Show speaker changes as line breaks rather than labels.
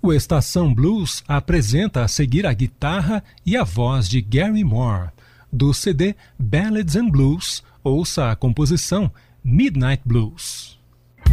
O Estação Blues apresenta a seguir a guitarra e a voz de Gary Moore. Do CD Ballads and Blues, ouça a composição Midnight Blues.